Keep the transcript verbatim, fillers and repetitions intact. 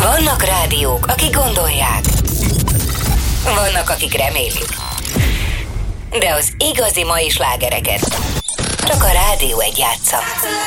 Vannak rádiók, akik gondolják. Vannak, akik remélik. De az igazi mai slágereket csak a Rádió egy játsza.